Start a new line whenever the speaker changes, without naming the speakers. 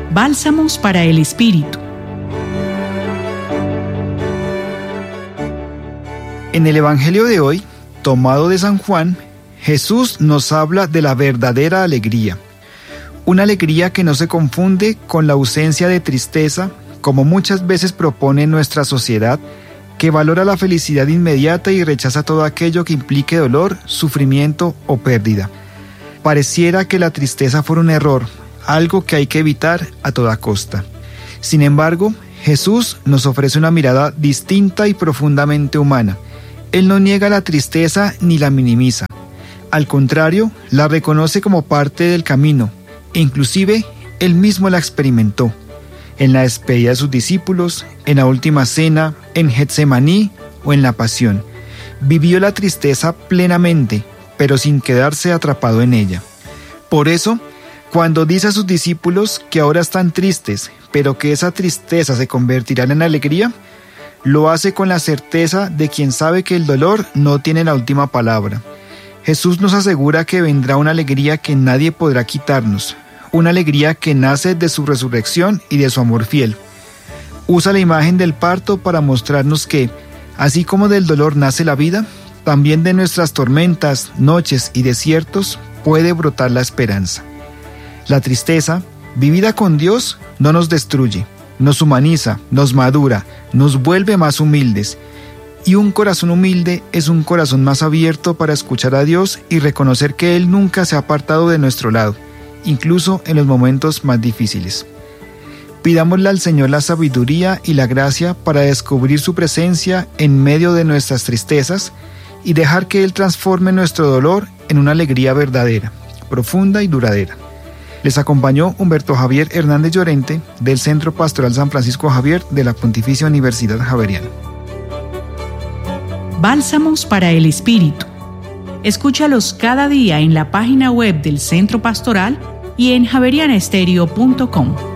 Bálsamos para el Espíritu.
En el Evangelio de hoy, tomado de San Juan, Jesús nos habla de la verdadera alegría. Una alegría que no se confunde con la ausencia de tristeza, como muchas veces propone nuestra sociedad, que valora la felicidad inmediata y rechaza todo aquello que implique dolor, sufrimiento o pérdida. Pareciera que la tristeza fuera un error, algo que hay que evitar a toda costa. Sin embargo, Jesús nos ofrece una mirada distinta y profundamente humana. Él no niega la tristeza ni la minimiza. Al contrario, la reconoce como parte del camino, e inclusive Él mismo la experimentó. En la despedida de sus discípulos, en la última cena, en Getsemaní o en la pasión. Vivió la tristeza plenamente, pero sin quedarse atrapado en ella. Por eso, cuando dice a sus discípulos que ahora están tristes, pero que esa tristeza se convertirá en alegría, lo hace con la certeza de quien sabe que el dolor no tiene la última palabra. Jesús nos asegura que vendrá una alegría que nadie podrá quitarnos, una alegría que nace de su resurrección y de su amor fiel. Usa la imagen del parto para mostrarnos que, así como del dolor nace la vida, también de nuestras tormentas, noches y desiertos puede brotar la esperanza. La tristeza, vivida con Dios, no nos destruye, nos humaniza, nos madura, nos vuelve más humildes. Y un corazón humilde es un corazón más abierto para escuchar a Dios y reconocer que Él nunca se ha apartado de nuestro lado, incluso en los momentos más difíciles. Pidámosle al Señor la sabiduría y la gracia para descubrir su presencia en medio de nuestras tristezas y dejar que Él transforme nuestro dolor en una alegría verdadera, profunda y duradera. Les acompañó Humberto Javier Hernández Llorente del Centro Pastoral San Francisco Javier de la Pontificia Universidad Javeriana.
Bálsamos para el Espíritu. Escúchalos cada día en la página web del Centro Pastoral y en javerianestereo.com.